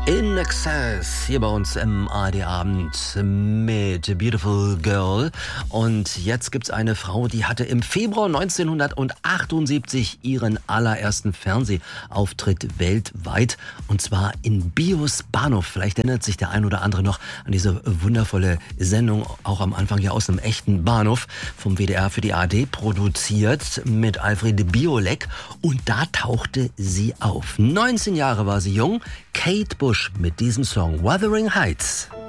In Excess hier bei uns im ARD-Abend mit Beautiful Girl. Und jetzt gibt's eine Frau, die hatte im Februar 1978 ihren allerersten Fernsehauftritt weltweit. Und zwar in Bios Bahnhof. Vielleicht erinnert sich der ein oder andere noch an diese wundervolle Sendung, auch am Anfang ja aus einem echten Bahnhof, vom WDR für die ARD produziert mit Alfred Biolek. Und da tauchte sie auf. 19 Jahre war sie jung. Kate Bush mit diesem Song Wuthering Heights.